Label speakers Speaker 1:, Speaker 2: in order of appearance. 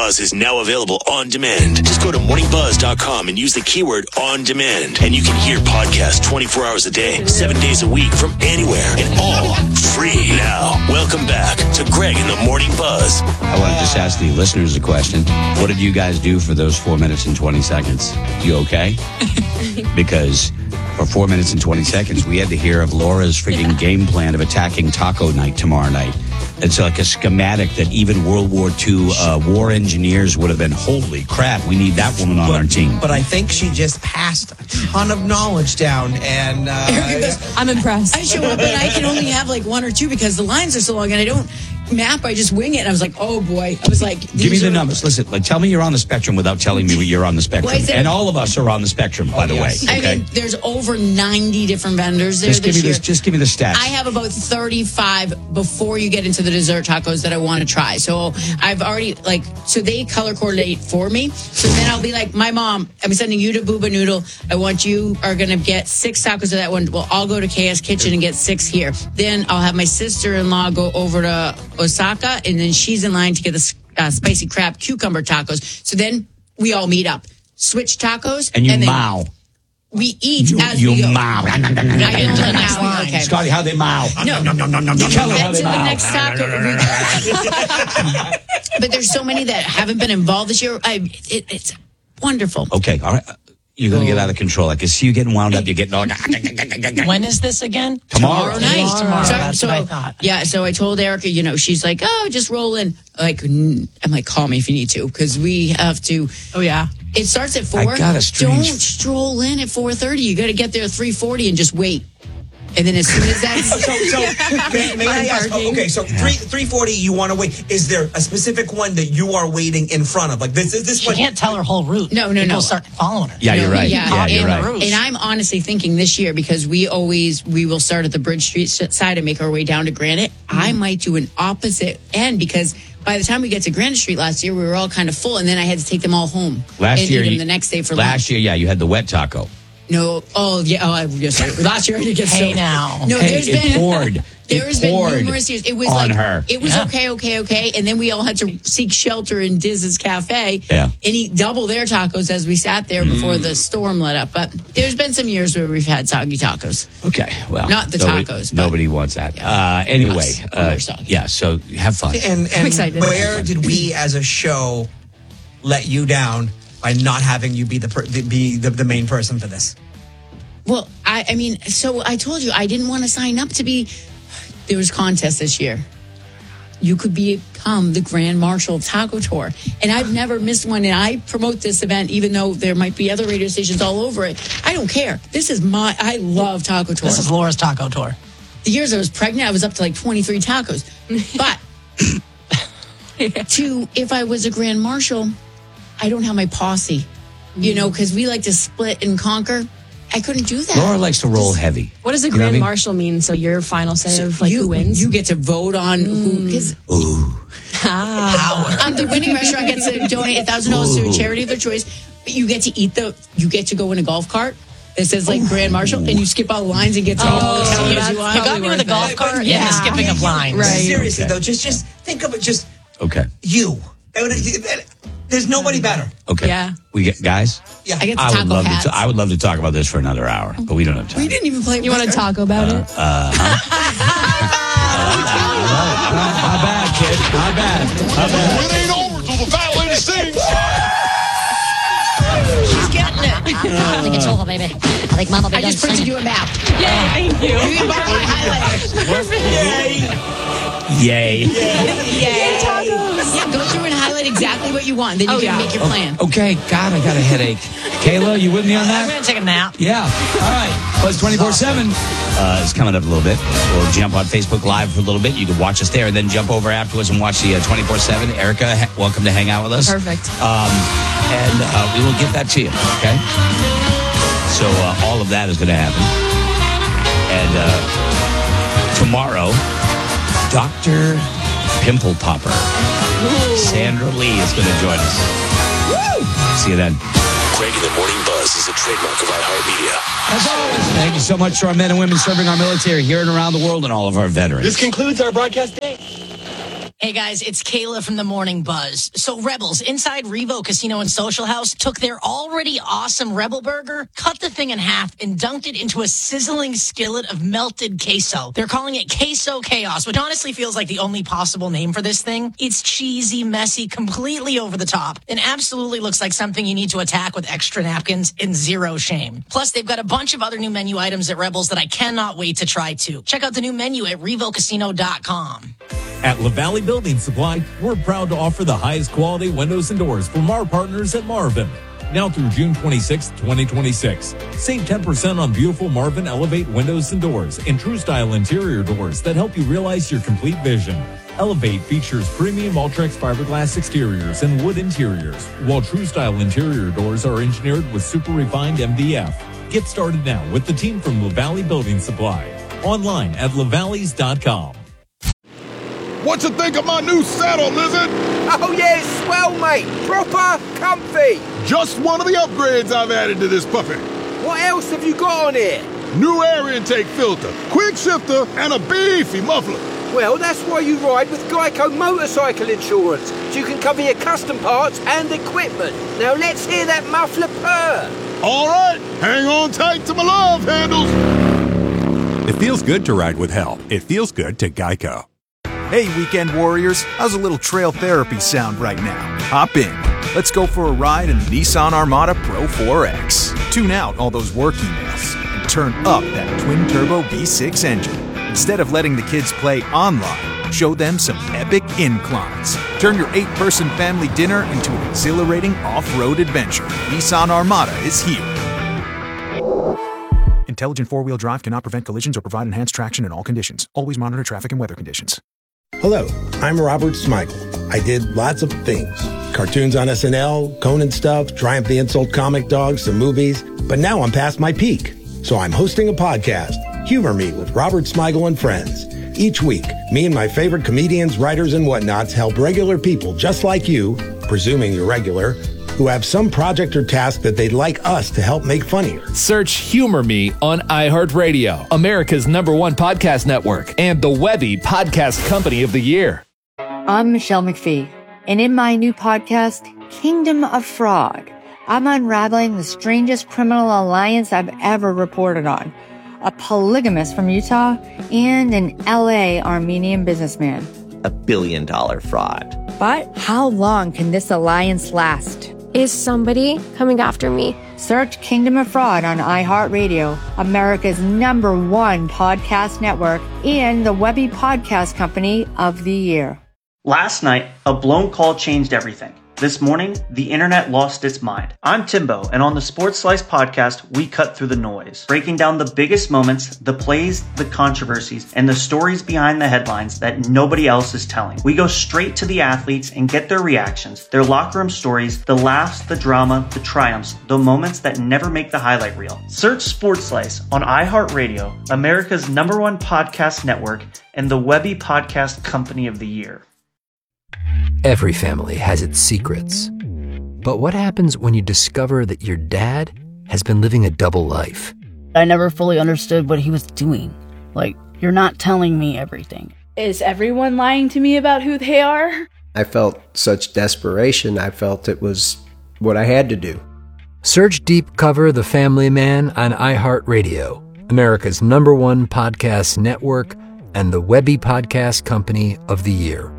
Speaker 1: Buzz is now available on demand. Just go to morningbuzz.com and use the keyword on demand. And you can hear podcasts 24 hours a day, 7 days a week from anywhere and all free. Now, welcome back to Greg in the Morning Buzz.
Speaker 2: I want to just ask the listeners a question. What did you guys do for those 4 minutes and 20 seconds? You okay? Because for 4 minutes and 20 seconds, we had to hear of Laura's freaking game plan of attacking Taco Night tomorrow night. It's like a schematic that even World War II war engineers would have been, holy crap, we need that woman on our team.
Speaker 3: But I think she just passed a ton of knowledge down, and
Speaker 4: I'm impressed.
Speaker 5: I show up and I can only have like one or two because the lines are so long and I don't map, I just wing it. And I was like, oh boy. I was like,
Speaker 2: give me the numbers. Listen, like, tell me you're on the spectrum without telling me you're on the spectrum.
Speaker 5: Well,
Speaker 2: and all of us are on the spectrum, by the way. Okay?
Speaker 5: I mean, there's over 90 different vendors there
Speaker 2: Just give me the stats.
Speaker 5: I have about 35 before you get into the dessert tacos that I want to try. So I've already, so they color coordinate for me. So then I'll be like, my mom, I'm sending you to Booba Noodle. I want you are going to get 6 tacos of that one. Well, I'll go to KS Kitchen and get 6 here. Then I'll have my sister-in-law go over to Osaka, and then she's in line to get the spicy crab cucumber tacos. So then we all meet up, switch tacos,
Speaker 2: and
Speaker 5: then
Speaker 2: mow.
Speaker 5: We eat as we go.
Speaker 2: Mow.
Speaker 5: Okay.
Speaker 2: Scotty, how they mow?
Speaker 5: No.
Speaker 2: You tell her how they
Speaker 5: To the
Speaker 2: mow.
Speaker 5: next taco. But there's so many that haven't been involved this year. It's wonderful.
Speaker 2: Okay, all right. You're going to get out of control. I can see you getting wound up. You're getting all...
Speaker 6: When is this again?
Speaker 2: Tomorrow
Speaker 5: night.
Speaker 6: That's what I thought.
Speaker 5: Yeah, so I told Erica, she's like, oh, just roll in. I'm like, call me if you need to, because we have to.
Speaker 6: Oh, yeah.
Speaker 5: It starts at 4.
Speaker 2: I got a strange...
Speaker 5: Don't stroll in at 4:30. You got to get there at 3:40 and just wait. And then as soon as that's...
Speaker 3: may I ask, okay, so 3:40, you want to wait. Is there a specific one that you are waiting in front of? Like, this
Speaker 6: She can't tell her whole route.
Speaker 5: No.
Speaker 6: People start following her.
Speaker 2: Yeah, you're right.
Speaker 5: Yeah,
Speaker 2: you're right.
Speaker 5: And I'm honestly thinking this year, because we will start at the Bridge Street side and make our way down to Granite. I might do an opposite end, because by the time we get to Granite Street last year, we were all kind of full, and then I had to take them all home.
Speaker 2: Last year,
Speaker 5: eat them the next day for lunch.
Speaker 2: Last year, you had the wet taco.
Speaker 5: No. Oh, yeah. Oh, yes. Last year I did get
Speaker 6: Hey, now.
Speaker 5: No,
Speaker 2: There's been
Speaker 5: numerous years. It was
Speaker 2: on
Speaker 5: like
Speaker 2: her.
Speaker 5: It was okay, and then we all had to seek shelter in Diz's Cafe and eat double their tacos as we sat there before the storm let up. But there's been some years where we've had soggy tacos.
Speaker 2: Okay, well,
Speaker 5: not the tacos.
Speaker 2: Nobody wants that. Anyway, so have fun.
Speaker 3: And
Speaker 5: I'm excited.
Speaker 3: Where did we as a show let you down by not having you be the main person for this?
Speaker 5: Well, I mean, so I told you I didn't want to sign up to be. There was contests this year. You could become the Grand Marshal of Taco Tour, and I've never missed one. And I promote this event, even though there might be other radio stations all over it. I don't care. This is I love Taco Tour.
Speaker 6: This is Laura's Taco Tour.
Speaker 5: The years I was pregnant, I was up to like 23 tacos. But if I was a Grand Marshal, I don't have my posse, because we like to split and conquer. I couldn't do that.
Speaker 2: Laura likes to roll heavy.
Speaker 4: What does a Grand Marshal mean? So your final say of who wins?
Speaker 5: You get to vote on who. The winning restaurant gets to donate $1,000 to a charity of their choice. But you get to you get to go in a golf cart that says Grand Marshal, and you skip all the lines and get to eat the calories you want.
Speaker 6: You got me with a golf cart and the skipping of lines.
Speaker 3: Right. Seriously, though, just think of it. Just you. There's nobody better.
Speaker 2: Okay.
Speaker 4: Yeah.
Speaker 2: We get guys.
Speaker 5: Yeah. I get the taco hats.
Speaker 2: I would love to talk about this for another hour, but we don't have time.
Speaker 5: We didn't even play.
Speaker 4: You want to talk about it?
Speaker 2: How bad, kid? How bad?
Speaker 7: It ain't over till the fat lady sings.
Speaker 6: She's getting it.
Speaker 8: I think it's over, baby. I think Mama be
Speaker 5: I just printed you a map.
Speaker 4: Yay, thank you.
Speaker 5: You can borrow my highlighters.
Speaker 2: Yay.
Speaker 5: Yay. Tacos. Yeah, go through and highlight exactly what you want. Then you can make your plan.
Speaker 2: Okay, God, I got a headache. Kayla, you with me on that?
Speaker 6: I'm going to take a nap.
Speaker 2: Yeah. All right. Buzz 24/7 is coming up a little bit. We'll jump on Facebook Live for a little bit. You can watch us there and then jump over afterwards and watch the 24/7. Erica, welcome to hang out with us.
Speaker 4: Perfect.
Speaker 2: And we will get that to you, okay? So all of that is going to happen. And tomorrow, Dr. Pimple Popper, Sandra Lee is going to join us. Woo! See you then.
Speaker 1: Greg in the Morning Buzz is a trademark of iHeartMedia.
Speaker 2: As always, thank you so much to our men and women serving our military here and around the world and all of our veterans.
Speaker 7: This concludes our broadcast day.
Speaker 6: Hey guys, it's Kayla from the Morning Buzz. So Rebels inside Revo Casino and Social House took their already awesome Rebel Burger, cut the thing in half, and dunked it into a sizzling skillet of melted queso. They're calling it Queso Chaos, which honestly feels like the only possible name for this thing. It's cheesy, messy, completely over the top, and absolutely looks like something you need to attack with extra napkins and zero shame. Plus, they've got a bunch of other new menu items at Rebels that I cannot wait to try too. Check out the new menu at RevoCasino.com.
Speaker 9: At LaValley Building Supply, we're proud to offer the highest quality windows and doors from our partners at Marvin. Now through June 26, 2026. Save 10% on beautiful Marvin Elevate windows and doors and True Style interior doors that help you realize your complete vision. Elevate features premium Ultrex fiberglass exteriors and wood interiors, while True Style interior doors are engineered with super refined MDF. Get started now with the team from LaValley Building Supply. Online at lavalleys.com.
Speaker 7: What you think of my new saddle, Lizard?
Speaker 10: Oh yeah, it's swell, mate. Proper comfy.
Speaker 7: Just one of the upgrades I've added to this puppy.
Speaker 10: What else have you got on here?
Speaker 7: New air intake filter, quick shifter, and a beefy muffler.
Speaker 10: Well, that's why you ride with Geico Motorcycle Insurance, so you can cover your custom parts and equipment. Now let's hear that muffler purr.
Speaker 7: All right, hang on tight to my love handles.
Speaker 11: It feels good to ride with help. It feels good to Geico.
Speaker 12: Hey, weekend warriors, how's a little trail therapy sound right now? Hop in. Let's go for a ride in the Nissan Armada Pro 4X. Tune out all those work emails and turn up that twin-turbo V6 engine. Instead of letting the kids play online, show them some epic inclines. Turn your 8-person family dinner into an exhilarating off-road adventure. Nissan Armada is here. Intelligent four-wheel drive cannot prevent collisions or provide enhanced traction in all conditions. Always monitor traffic and weather conditions.
Speaker 13: Hello, I'm Robert Smigel. I did lots of things. Cartoons on SNL, Conan stuff, Triumph the Insult comic dogs, some movies. But now I'm past my peak. So I'm hosting a podcast, Humor Me with Robert Smigel and Friends. Each week, me and my favorite comedians, writers, and whatnots help regular people just like you, presuming you're regular, who have some project or task that they'd like us to help make funnier.
Speaker 14: Search Humor Me on iHeartRadio, America's #1 podcast network, and the Webby Podcast Company of the Year.
Speaker 15: I'm Michelle McPhee, and in my new podcast, Kingdom of Frog, I'm unraveling the strangest criminal alliance I've ever reported on. A polygamist from Utah and an LA Armenian businessman.
Speaker 16: $1 billion fraud.
Speaker 15: But how long can this alliance last?
Speaker 17: Is somebody coming after me?
Speaker 15: Search Kingdom of Fraud on iHeartRadio, America's #1 podcast network, and the Webby Podcast Company of the Year.
Speaker 18: Last night, a blown call changed everything. This morning, the internet lost its mind. I'm Timbo, and on the Sports Slice podcast, we cut through the noise, breaking down the biggest moments, the plays, the controversies, and the stories behind the headlines that nobody else is telling. We go straight to the athletes and get their reactions, their locker room stories, the laughs, the drama, the triumphs, the moments that never make the highlight reel. Search Sports Slice on iHeartRadio, America's #1 podcast network, and the Webby Podcast Company of the Year.
Speaker 19: Every family has its secrets. But what happens when you discover that your dad has been living a double life?
Speaker 20: I never fully understood what he was doing. Like, you're not telling me everything.
Speaker 21: Is everyone lying to me about who they are?
Speaker 22: I felt such desperation. I felt it was what I had to do.
Speaker 19: Search Deep Cover The Family Man on iHeartRadio, America's #1 podcast network, and the Webby Podcast Company of the Year.